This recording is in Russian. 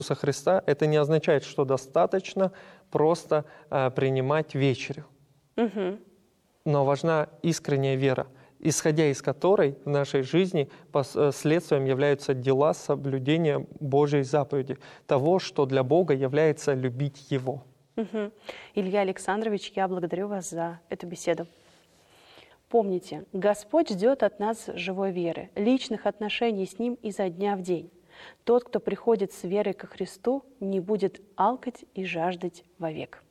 Иисуса Христа, это не означает, что достаточно просто принимать вечерю. Но важна искренняя вера, исходя из которой в нашей жизни следствием являются дела соблюдения Божьей заповеди, того, что для Бога является любить Его. Илья Александрович, я благодарю вас за эту беседу. Помните, Господь ждет от нас живой веры, личных отношений с Ним изо дня в день. Тот, кто приходит с верой ко Христу, не будет алкать и жаждать вовек.